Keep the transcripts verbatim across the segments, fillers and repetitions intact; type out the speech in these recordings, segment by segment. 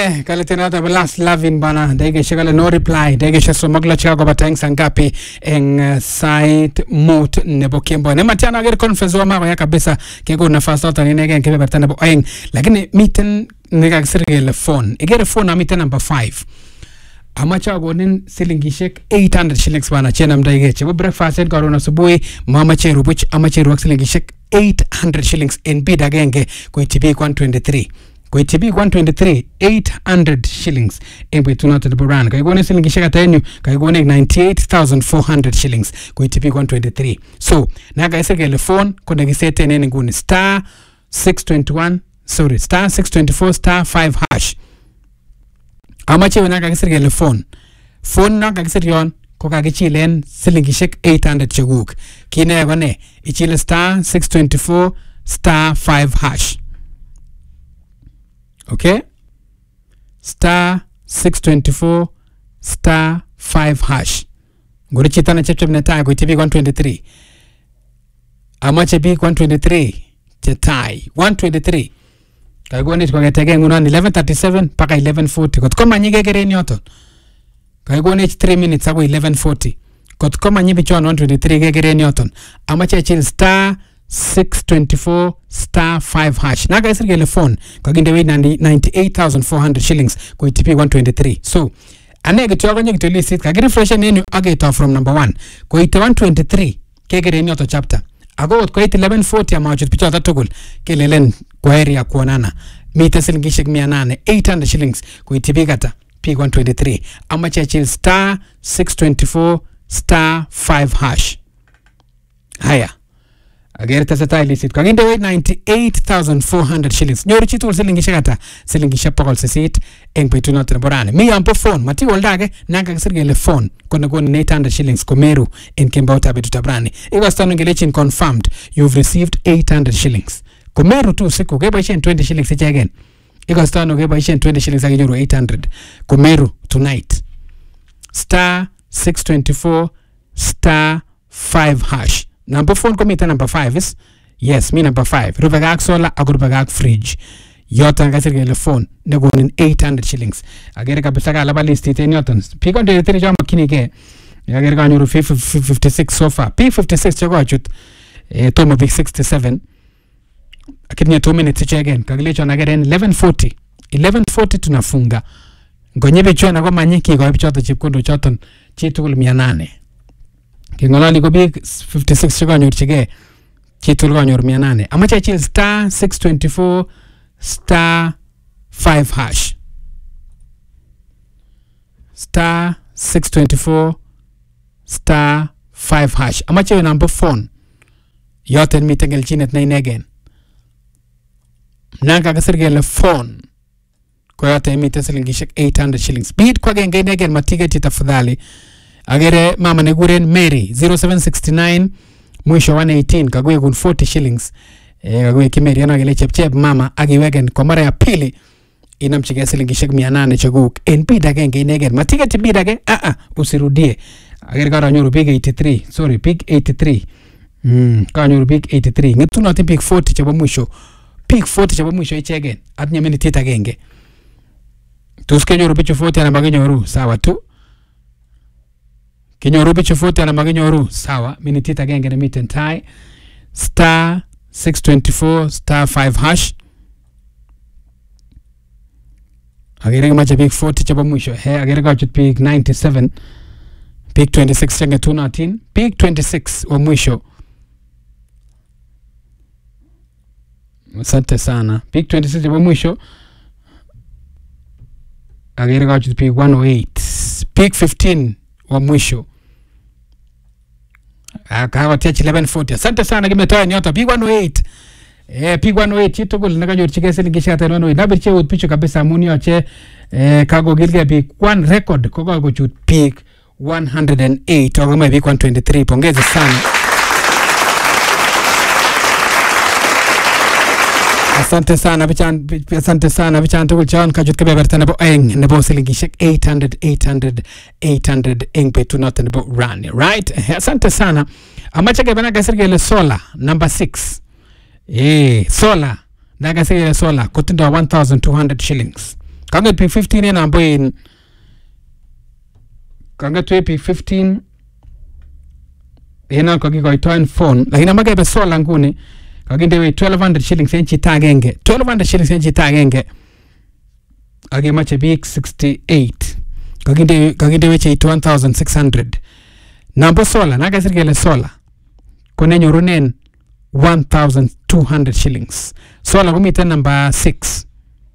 Okay, kale tena ta last lavin bana dege shagala no reply dege shaso magla chago batang sangapi eng uh, site mot nebo kimbo ne matiana ger conference wa ma ya kabisa kego nafasi tota ni nege kebe bertana bo eng lakini miten nega sirgele phone igere phone na miten number five amacha gonin silingishek eight hundred shillings bana chena mdaige chebo breakfast en garona subuhi mama cheru buch amacheru wak silingishek eight hundred shillings in bid agenge ko tibi one twenty-three ko tibi one twenty-three eight hundred shillings in between the brand ko gonin silingishek atenyu ko gonin ninety-eight thousand four hundred shillings ko tibi one twenty-three so naga isegele phone ko negisete nene nguni star six twenty-one sorry star six twenty-four star five hash amache wena kakisirgele phone phone na kakisiryon ko kakichilen silingishek eight hundred cheguk kine gone ichile star six twenty-four star five hash okay star six twenty-four star five hash ngori chitana chepchep netai ko tibi one twenty-three amache bi one twenty-three chetai one twenty-three kaigoni kwa getege ngunan eleven thirty-seven paka eleven forty kot koma nyige gereni yoto kaigoni three minutes ago eleven forty kot koma nyibi chon one twenty-three ge gereni yoto amache chill star six twenty-four star five hash naga isirgele phone kwa ginde we ninety-eight thousand four hundred shillings ko T P one twenty-three so anege tiyoga nyige tuli sit ka refresh nenu ageta from number one ko ite one twenty-three ke gereni yoto chapter ago ko ite eleven forty amount picha tatugul kelelen kwa area kuonana mita silingishek mia nane eight hundred shillings kuitibigata P one twenty-three amache chill star six twenty-four star five hash haya agere tasata ilisit kwa ginde we ninety-eight thousand four hundred shillings nyori chitu silingishek ata silingishek pakol sisit eng petu noten borane mi ampo phone mati oldage nanga kisirgele phone kona goni eight hundred shillings komeru in kimbauta betu tabrani iwa stanu ngelechin confirmed you've received eight hundred shillings Komeru tu siku geba ishen twenty shillings each again. Iko stano geba ishen twenty shillings agijuru eight hundred. Komeru tonight. Star six twenty-four star five hash. Number phone komita number five is yes, me number five. Rubagak sola agu rubagak fridge. Yota ngasirgele phone negonin eight hundred shillings. Agere kabisa ka laba list ite nyoton. P one twenty-three jama kini ke. Agere ka nyuru fifty-six so far. P fifty-six choko achut. Eh, tomo P sixty-seven. Akini two minutes each again kagilecho nageren eleven forty eleven forty tunafunga ngonyebe chona kwa manyiki kwa bichoto chipkondo choton chitul mia nane kingolali ko big fifty-six chiko nyorchige chitul ko nyor mia nane amacha chill star six twenty-four star five hash star six twenty-four star five hash amacha number phone yoten mitengel chinet nine again Nanga kasirgele phone kwa yote emite silingishek eight hundred shillings bid kwa genge negen matigeti tafadhali agere mama neguren Mary zero seven six nine mwisho one eighteen kagwe kun forty shillings eh kagwe kimeri yana gele chepchep mama agiwegen kwa mara ya pili inamchige silingishek mia nane chaguk en bid agenge negen matigeti bid age a a usirudie agere kara nyuru big eighty-three sorry big eighty-three mm kara nyuru big eighty-three ngetuna ti big forty chabo mwisho Peak forty chabo mwisho each again at nyameni tita genge tuske nyoru pichu forty ana maginyoru sawa tu kinyoru pichu forty ana maginyoru sawa mini tita genge na miten tai star six twenty-four star five hash agere macha peak forty chabo mwisho he agere gachut peak ninety-seven peak twenty-six chenge two nineteen peak twenty-six wa mwisho Asante sana. Peak twenty-six wa mwisho. Agere gachut peak one oh eight. Peak fifteen wa mwisho. Akawa tiach eleven forty. Asante sana kimetoa nyota peak one oh eight. Eh peak one oh eight chitugul nakayorchige silingisha one oh eight. Nabirche utpichu kabisa amuni yoche eh kago gilge peak one record kogo gochut peak one hundred eight ogoma peak one twenty-three. Pongezi sana. Asante sana bichan asante sana bichan tugul chan kajut ke beberta nebo eng nebo silingishek eight hundred eight hundred eight hundred eng petu not nebo run right asante sana amacha ke bana gasirgele sola number six eh sola na gasirgele sola kotindo one thousand two hundred shillings kanget pick fifteen en ambo in kanget we pick fifteen ena kakikoitoen phone lakini amakebe sola nguni kakindewe twelve hundred shillings en chita agenge twelve hundred shillings en chita agenge akemache pick sixty-eight kakinde kakindewe che one thousand six hundred nambo sola nakasir kele sola konenyorunen one thousand two hundred shillings sola komiten number six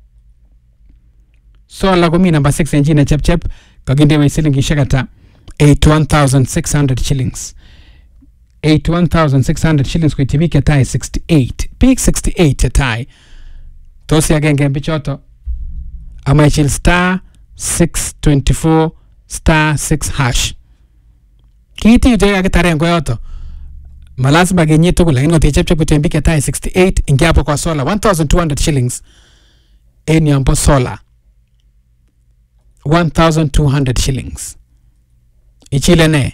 sola komi number six en chine chep chep kakindewe silingishek ata eighty-one thousand six hundred shillings eighty-one thousand six hundred shillings koityi biik chetai sixty-eight biik sixty-eight chetai tos agenge bichoto amaichil star six twenty-four star six hash kiti yute yakitaren koyoto malazima genyi tugul lakini ngotichepche kuten biik chetai sixty-eight ingiapo kwa sola one thousand two hundred shillings en yambo sola one thousand two hundred shillings ichile ne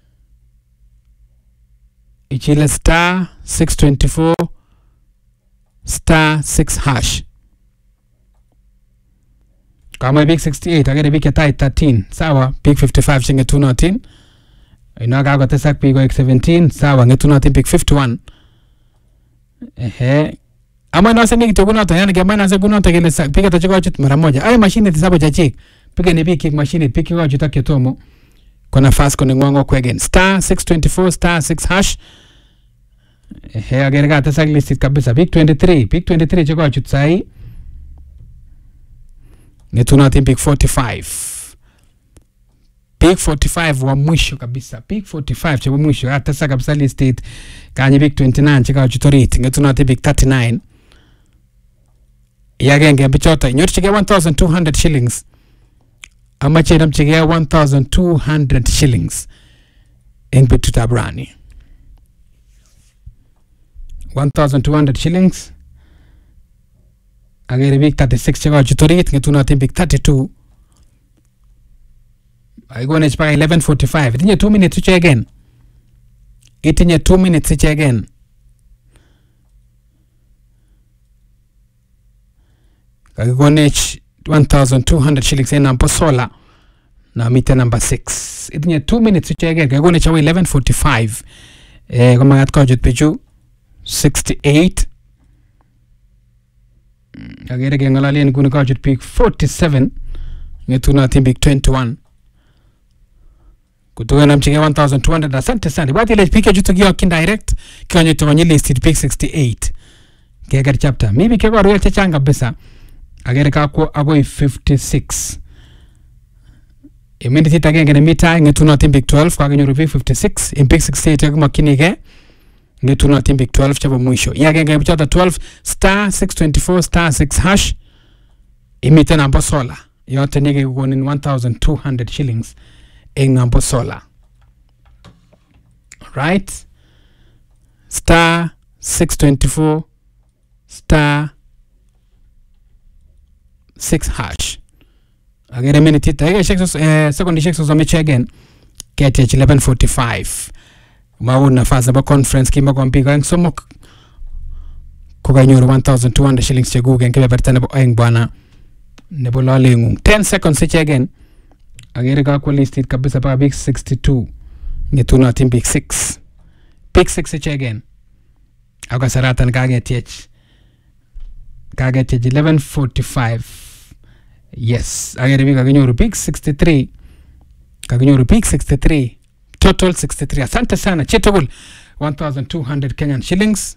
ichile star six twenty-four star six hash kama big sixty-eight agere big chetai thirteen sawa big fifty-five chinge two nineteen inaga ko tesak big ko seventeen sawa ngetunotin big fifty-one ehe ama no seni kityo kunoto yani kama na se kunoto kile sak big atachukua chut mara moja ay machine tisabo cha chik piga ni big machine piga kwa chuta ketomo kuna fast kone ngwango kwegen star six twenty-four star six hash ehe agere ka tesak listit kabisa big twenty-three big twenty-three chukua chut sai ngetunotin big forty-five big forty-five wa mwisho kabisa big forty-five cha mwisho hata sasa kabisa listed kanye big twenty-nine chika chutorit ngetunotin big thirty-nine yagenge bichota nyorchige one thousand two hundred shillings ama chenam chige one thousand two hundred shillings en betutab rani one thousand two hundred shillings agere big thirty-six chika chutorit ngetunotin big thirty-two I go next by eleven forty-five. Itinye two minutes to check again. Itinye two minutes to check again. I go next one thousand two hundred shillings in number sola. Now meter number six. Itinye two minutes to check again. I go next by eleven forty-five. Eh, kama gat ko jut piju sixty-eight. Agere ke ngalali en kuni ko jut pick forty-seven. Ngetuna tim big twenty-one. Kutoka na mchige one thousand two hundred asante sana bati ile pike juto gyo kin direct kanye to kwenye listed pick sixty-eight gegar chapter maybe ke kwa real changa besa agere ka ko ago fifty-six imindi tita genge ne mita ngetuno tim big twelve kwa genyo pick fifty-six in pick sixty-eight kwa makinige ngetuno tim big twelve chabo mwisho ya genge bichota twelve star six twenty-four star six hash imita namba sola yote nige kukonin one thousand two hundred shillings en number sola. Right? Star six twenty-four star six hash. Agere minute ita. Ege shekso eh second shekso so meche again. K T H eleven forty-five. Mauna faza ba conference kimba kwa mpiga en somo kukanyoro one thousand two hundred shillings che Google kebe berta nebo eng bwana nebo lalengu. ten seconds seche again. Agere ka kwa listed kabisa pa big sixty-two ngetuna tim big six big six seche again aga saratan kage tch kage tch eleven forty-five yes agere big aginyoru big sixty-three kaginyoru big sixty-three total sixty-three asante sana chetogul one thousand two hundred Kenyan shillings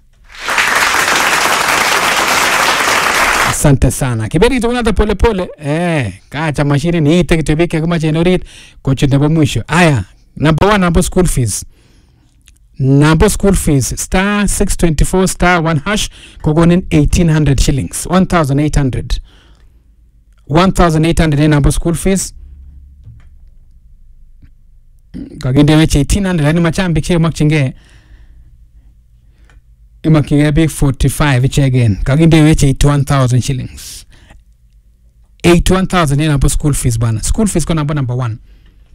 asante sana kiberi tunata pole pole eh kaacha mashine ni ite kitubike kama chenorit kochi nebo mwisho aya number one number school fees number school fees star six twenty-four star one hash kogonin eighteen hundred shillings one thousand eight hundred one thousand eight hundred number school fees kaginde meche eighteen hundred yani machambi che makchinge imakinge big forty-five ichi again kaginde weche eighty-one thousand shillings eighty-one thousand in number school fees bana school fees ko number number one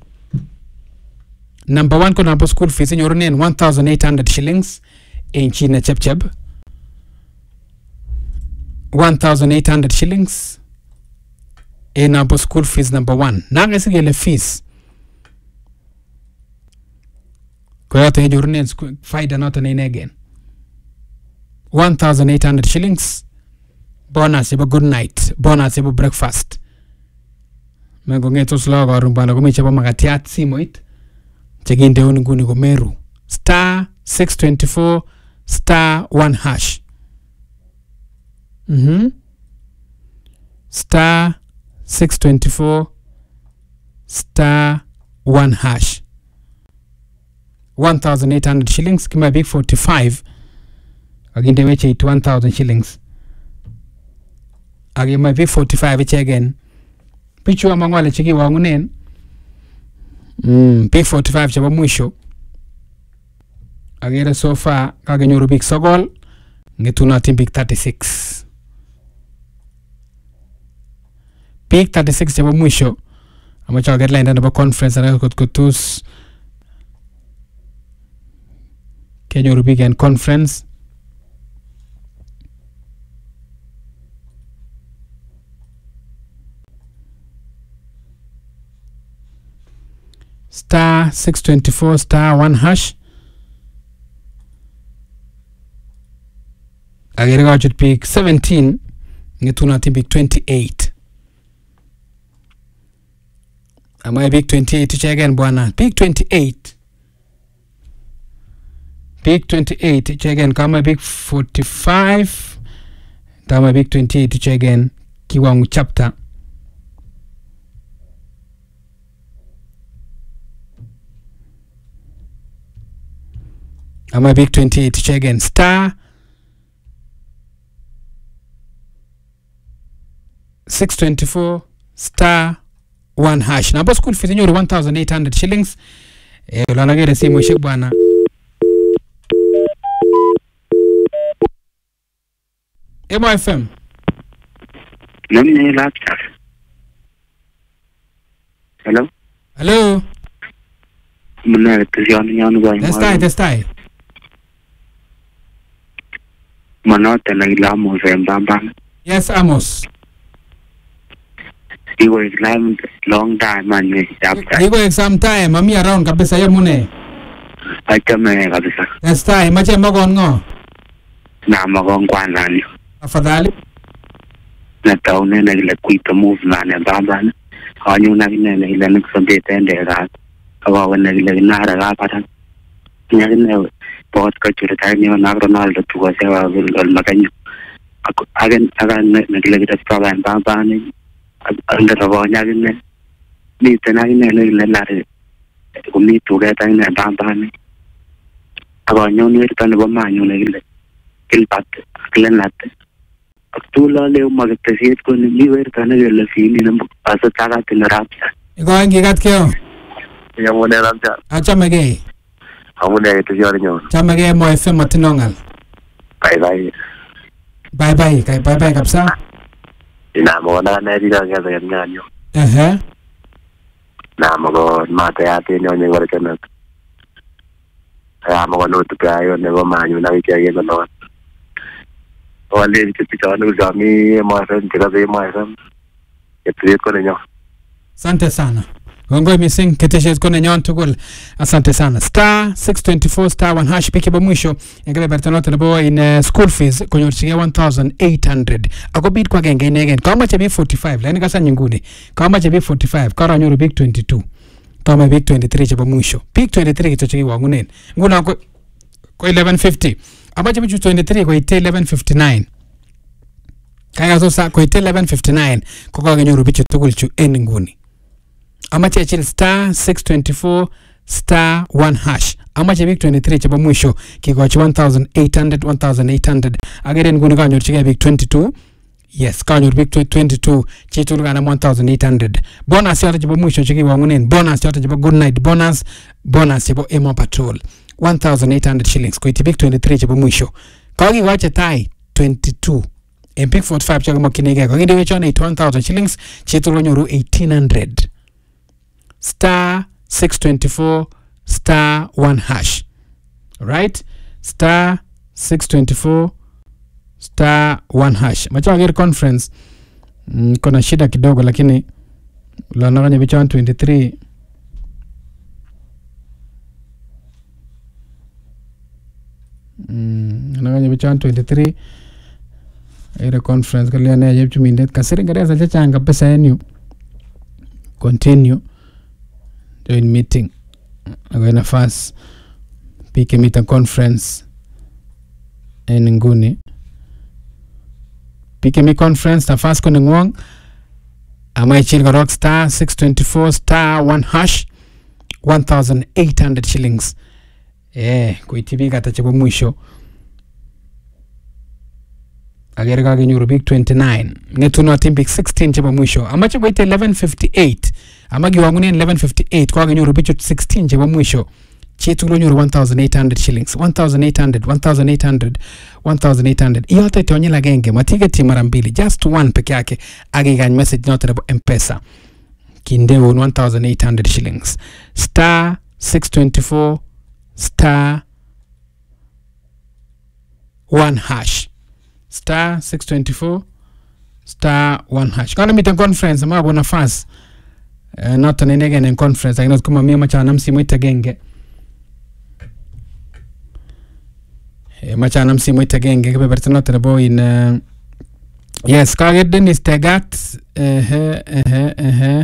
number one ko number school fees in yorunen one thousand eight hundred shillings in china chep chep one thousand eight hundred shillings e number school fees number one nange sigele fees ko yote inyorunen faida noton inegen one thousand eight hundred shillings bonus yebo good night bonus yebo breakfast mengo ngetos logo arumbana komi chebo makatiat simoit chekinde nguni komeru star six twenty-four star one hash mhm star six twenty-four star one hash one thousand eight hundred shillings kima big forty-five aginde weche it one thousand shillings agima big forty-five each again pichu amangwale chiki wangunen mm big forty-five chabo mwisho agere so far kagenyoru big sogol ngetuna team big thirty-six big thirty-six chabo mwisho amacha ager line ndaba conference na kotkotus kenyoru big and conference star six twenty-four star one hash agere gachut big seventeen ngetuna team big twenty-eight ama big twenty-eight again bwana big twenty-eight big twenty-eight again kama big forty-five kama big twenty-eight again kiwango chapter ama big twenty-eight again star six twenty-four star one hash number school fees nyoru one thousand eight hundred shillings eh ulana gere simu shik bwana Emo F M Nani laptop Hello Hello Muna tizioni nyanu gwa Testai testai Manote na ilamo zembamba Yes Amos Igo exam long time man chapter Igo exam time mami around kabisa ya mune Achame kabisa Testai mache magon ngo Na magon kwanza ni Afadhali Na taune na ile kuita move na ne bamba Hanyu na ile na ile nikusambie tende ra Kawa wana ile nara ra patan Nyakine बहुत कच्चे रहता है नहीं वो नागरों नाल तो तुझे से वो गल मकान अगर अगर निकले की तरफ प्रॉब्लम बां बां नहीं अंदर वो न्याकिने नहीं तना की नहीं नहीं लारे को नहीं तुझे ताकि नहीं बां बां नहीं अब अन्यों नहीं रहता नहीं वो मान्यों नहीं ले किल बात किलन लाते अब तू लाले वो मगर तसीद को नहीं वो रहता नहीं ले फील नहीं ऐसा चाका तिनराप सा Iko angi kat kyo या वो नहीं राम चा Acha mege Hamune itu jari nyo. Chamage Mo F M matinongal. Bye bye. Bye bye kai bye bye kapsa. Ina mo na na di ga ga ga nyo. Eh Na mo go mate ate nyo ni gore kana. Ya mo no tu ka yo ne go ma nyu na ki ga no. Wale ki ti ka no ga mi mo fa ti ga be mo fa. Ke tri ko nyo. Asante sana. Gongoi missing keteshes kone nyon tugul. Asante sana. Star six twenty-four star one hash piki ba mwisho. Ngebe bertanote lebo in uh, school fees konyor chiga one thousand eight hundred. Ako bid kwa genge inegen. Kama chabi forty-five. Lani kasa nyinguni. Kama chabi forty-five. Kara nyoru big twenty-two. Kama big twenty-three chaba mwisho. Big twenty-three kito chigi wangunen. Nguna kwa kwa eleven fifty. Aba chabi twenty-three kwa ite eleven fifty-nine. Kaya zosa kwa ite eleven fifty-nine. Kwa kwa nyoru bicho tugul chu eni nguni. Amache chil star six twenty-four star one hash. Amache big twenty-three chaba mwisho kikochi one thousand eight hundred one thousand eight hundred. Agere nguni kanyor chike big twenty-two. Yes, kanyor big twenty-two chitul gana one thousand eight hundred. Bonus yote chaba mwisho chiki wangunen. Bonus yote chaba good night bonus. Bonus chaba Emo Patrol one thousand eight hundred shillings. Kwa iti big twenty-three chaba mwisho. Kagi wache tai twenty-two. M P forty-five chaka makinege. Kagi dewe chone one thousand shillings chitul wanyoru eighteen hundred. Star six twenty-four star one hash. Right? Star six twenty-four star one hash. Macha agere conference mm, kuna shida kidogo lakini lana kwenye picha one twenty-three mm, lana kwenye picha one twenty-three ile conference kali ana yepchu mindet kasiri ngareza chachanga pesa yenu continue join meeting agwe nafasi pike meeting conference en nguni pike mi conference nafasi kone ngwang ama ichil ka rock star six twenty-four star one hash one thousand eight hundred shillings eh kuitibi kata chebo mwisho agere ka genyu rubik twenty-nine ngetuno atimbik sixteen chebo mwisho ama chebo ite eleven fifty-eight ama giwangune eleven fifty-eight kwa genyu rubik sixteen chebo mwisho chitu lo nyuru one thousand eight hundred shillings one thousand eight hundred one thousand eight hundred one thousand eight hundred yote tonyela genge matigeti mara mbili just one peke yake agigany message note rebo M-Pesa kindeo one thousand eight hundred shillings star six twenty-four star one hash star six twenty-four star one hash kana meeting conference ma bona fast uh, not an again in conference I know kuma mimi machana msimu itagenge e machana msimu itagenge ke beberta not rebo in uh, yes ka get Dennis Tegat eh eh eh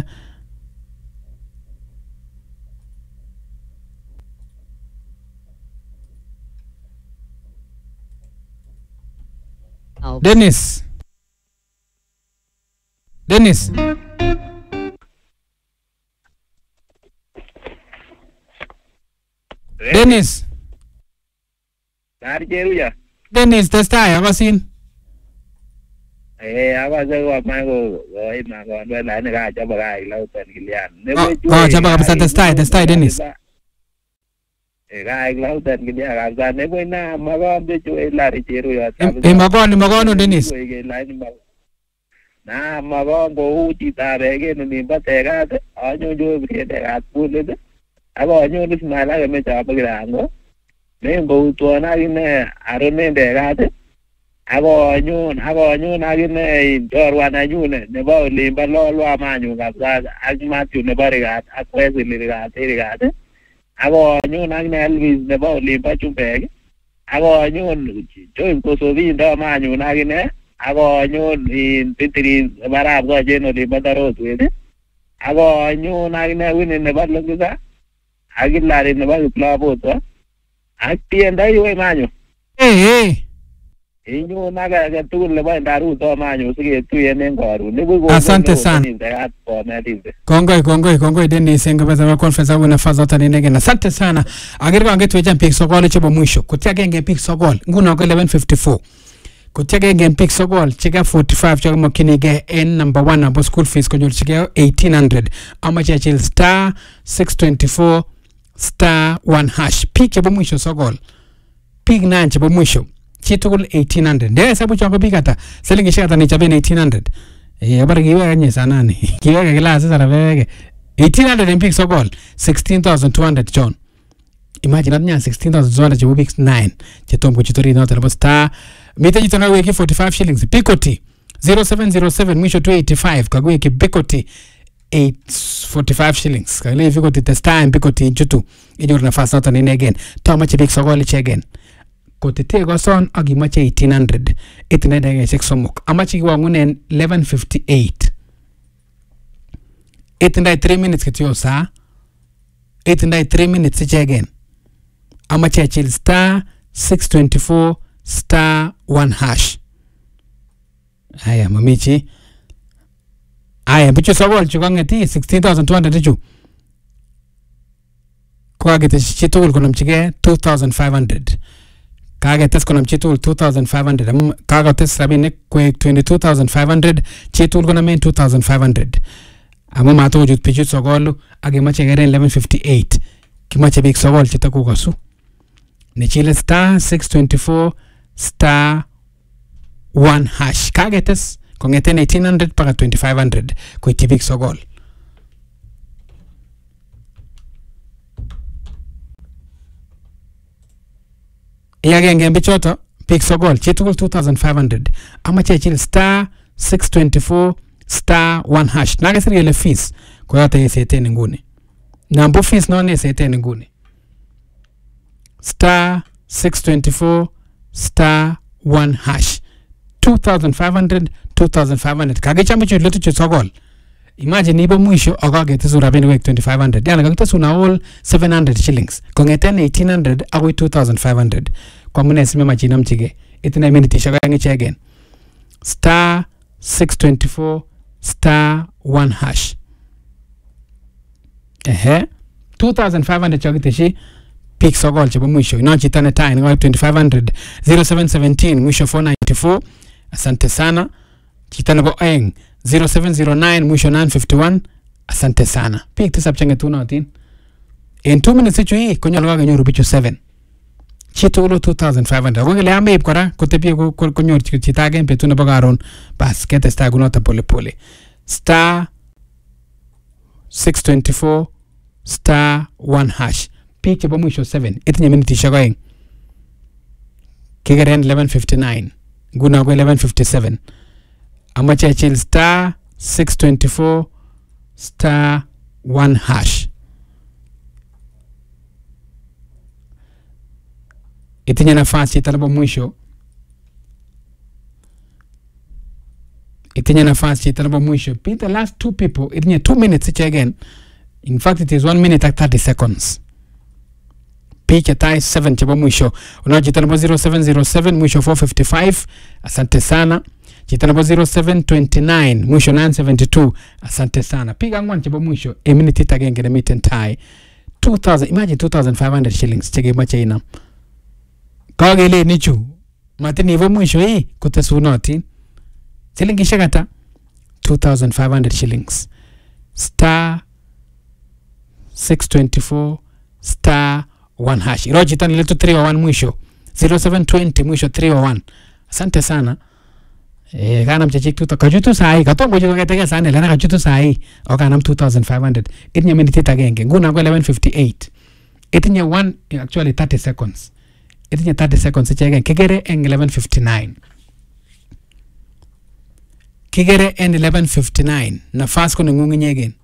Oh. Dennis Dennis Dennis Narjeruya. Dennis testai akasin Eh, apa sawa mango, oi mango ndo la ni ka chapa ka ilautan kilian. ko chapa kabisa testai testai Dennis Eh, ka ilautan kilian ka sa ne boy na mago ambe chu ilari jeruya. e magon magon Dennis Na mago go uti ta bege ni ba te ga anyo jo bre te ga pule. Abo anyo ni smala ke me chapa grango. Ne go to na ine arone de ga te. Abo anyun abo anyun agine jorwan anyun ne ba limba lo lo amanyu kabza agmatu ne ba regat akwezi ligat regat abo anyun agine Elvis ne ba limba chumbeg abo anyun join ko so vi ndo amanyu agine abo anyun in pitri barab go jeno limba darot wede abo anyun agine wini ne ba longiza agilari ne ba plabo to aktienda yoy manyu eh eh inyo naga ga tugul le ba ndaru to manyo sige tuye nen koru ni bugo asante sana kongoi kongoi kongoi Dennis enga beza conference au na faza tani nege asante sana agirwa angetu eja pick sokol chebo mwisho kutia genge pick sokol nguno ko eleven fifty-four kutia genge pick sokol chika forty-five chaka mokinige en number one abo school fees ko chika eighteen hundred ama cha chil star six twenty-four star one hash pick chebo mwisho sokol pick nine chebo mwisho chitugul eighteen hundred ndio sababu chako bigata selingi shata ni chabe eighteen hundred eh abara giwa kanye sanani giwa kila sasa rabege eighteen hundred mpik sokol sixteen thousand two hundred John imagine nya sixteen thousand two hundred chibu pix nine chitombo chitori na tele star mita jitona weki forty-five shillings Picoti zero seven zero seven mwisho two eighty-five kagwe ki Picoti eight forty-five shillings kale Picoti testa Picoti chutu inyor nafasi hata nene again tama chibik sokol che again kotete go son agimache eighteen hundred itine dege six somok amachi wangunen eleven fifty-eight itine three minutes kityo sa itine three minutes che again amache chil star six twenty-four star one hash haya mamichi haya bicho sawol chukangeti sixteen thousand two hundred chu kwa gete chitol konamchige two thousand five hundred kaga tes konam chitul two thousand five hundred am kaga tes rabine kwe twenty-two thousand five hundred chitul konam men two thousand five hundred amma mato jut pichut sogolu age mache geren eleven fifty-eight kimache big sogol chitaku kasu ne chile star six twenty-four star one hash kaga tes kongeten eighteen hundred paka twenty-five hundred ko tibik sogol yagenge mbichoto pick sogol chitukul two thousand five hundred ama chechil star six twenty-four star one hash. Nakasiri ile fees kwa yote yeseten nguni. Nambo fees no yeseten nguni. Star six twenty-four star one hash. two thousand five hundred two thousand five hundred. Kage chambi chu letu chusogol. Imagine ibo mwisho akagete sura bini wek twenty-five hundred. Yana kagete suna all seven hundred shillings. Kongeten eighteen hundred agoi two thousand five hundred. Kwa mune sime majina mchige. Itina imeniti shaka yangiche again. Star six twenty-four star one hash. Ehe. two thousand five hundred chagite shi. Peak sogol chebo mwisho. Ino chitane time ngoi twenty-five hundred. zero seven one seven mwisho four ninety-four. Asante sana. Chitane bo eng. zero seven zero nine mwisho nine fifty-one. Asante sana. Peak tisap chenge tu natin. In two minutes ichu hii konyo luwa ganyo rupichu seven. Chito ulo two thousand five hundred. Kwa kile ame ipkora kutepia konyo chita again petu na baga aron. Bas kete star gunota pole pole. Star six twenty-four star one hash. Peak chebo mwisho seven. Itinye miniti shagoing. Kigeren eleven fifty-nine. Guna kwa eleven fifty-seven. Amache chill star six twenty-four star one hash. Itinye nafasi italabo mwisho. Itinye nafasi italabo mwisho. Be the last two people. Itinye two minutes ichi again. In fact, it is one minute and thirty seconds. Picha tai seven chebo mwisho. Unajitalabo zero seven zero seven mwisho four fifty-five. Asante sana. Jitalabo zero seven two nine mwisho nine seventy-two. Asante sana. Piga ngwan chebo mwisho. A minute it again get a meet and tie. two thousand. Imagine two thousand five hundred shillings. Chege macha ina. Kagele nichu. Matini hivyo mwisho hii kutesu noti. Shilingi shakata. two thousand five hundred shillings. Star six twenty-four star one hash. Iroji tani letu three oh one mwisho. zero seven two zero mwisho three oh one. Asante sana. Eh, kana mchachik tuto. Kajutu sahi. Katongo jito keteke sana. Lana kajutu sahi. Oka nam two thousand five hundred. Itinya minitita genge. Nguna kwa eleven fifty-eight. Itinya one, actually thirty seconds. Itinya thirty seconds. Ichi again. Kigere en eleven fifty-nine. Kigere en eleven fifty-nine. Na fast kone ngungi nye again.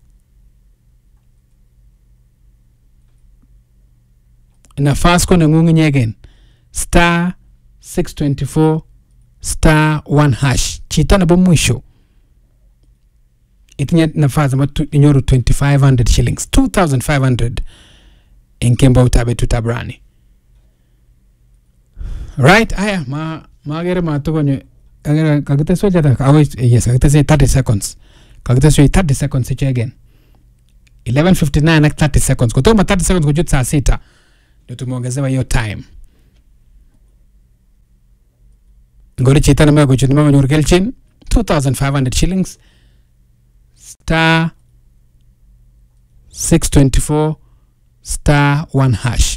Na fast kone ngungi nye again. Star six twenty-four star one hash. Chita na bo mwisho. Itinye nafasi matu inyoru twenty-five hundred shillings. two thousand five hundred. Enkemba utabe tutabrani. Right? Aya, ma, ma gere ma tuko nye. Kagite suwe jata. Yes, kagite suwe thirty seconds. Kagite suwe thirty seconds ichi again. eleven fifty-nine ak thirty seconds. Kutoma thirty seconds kujut saa sita. Ndio tumeongezewa hiyo time. Ngori chita na mga kujut na mga nyurgelchin. two thousand five hundred shillings. Star six twenty-four star one hash.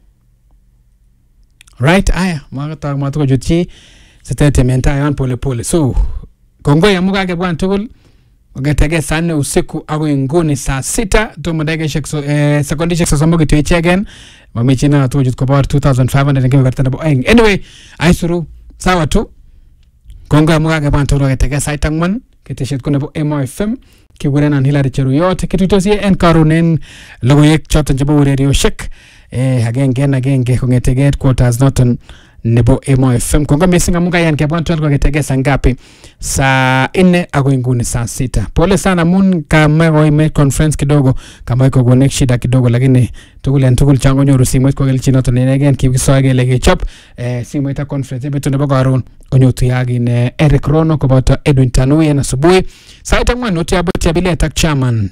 Right? Aya. Mga tawag mga kujut chi. Sitete menta yan pole pole. So, kongo ya mga kebwan tugul. Ugetege sane usiku ago inguni saa sita. Tumudege shekso, eh, sekondi shekso sambogi tuichi again. Mamichina na tuwajut kwa two thousand five hundred ngemi kartana bo eng. Anyway, aisuru, sawa tu. Kongo ya mga kebwan tugul ugetege saitangman. Kiteshet kuna bo M O F M. Kiwure na Hilary Cheruiyot. Kitutosie en karunen logo yek chotan jabo radio shek. Eh, again, again, again, kungetege headquarters noton nebo M O F M. Kongo mesinga munga yan kebwan tuwal kwa getege sangapi. Saa ine ago inguni saa sita. Pole sana mun kama kwa ime conference kidogo. Kama iko gonek shida kidogo. Lakini tugule ntugul chango nyoru simu ito kwa gili chinoto ninegen. Kibikiso age lege chop. Eh, simu ita conference. Beto nebo kwa arun. Onyotu yagi ne Eric Rono. Kubato Edwin Tanui na Subui. Sa ita mwa noti aboti abilie tak chairman.